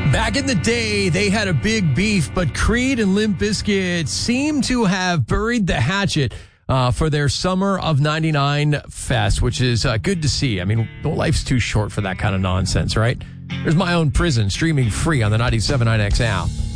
Back in the day, they had a big beef, but Creed and Limp Bizkit seem to have buried the hatchet for their Summer of 99 Fest, which is good to see. I mean, life's too short for that kind of nonsense, right? There's My Own Prison, streaming free on the 97.9X app.